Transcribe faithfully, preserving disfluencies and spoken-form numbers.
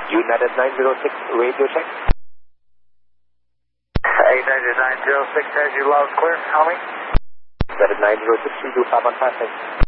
United nine zero six, radio check. United nine zero six has you loud and clear. How many? United nine zero six, three two five on passing.